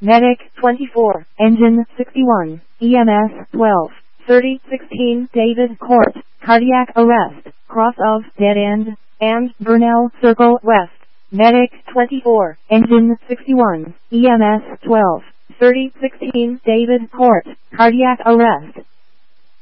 Medic 24, Engine 61, EMS 12, 3016 David Court, cardiac arrest, cross of Dead End, and Burnell Circle West. Medic 24, Engine 61, EMS 12, 3016 David Court, cardiac arrest.